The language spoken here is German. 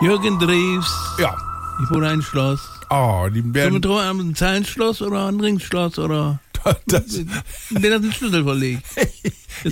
Jürgen Drews. Ja. Ich wohne ein Schloss. Oh, die werden... So ein Zahlenschloss oder ein Ringschloss oder... Das, Den hat einen Schlüssel verlegt.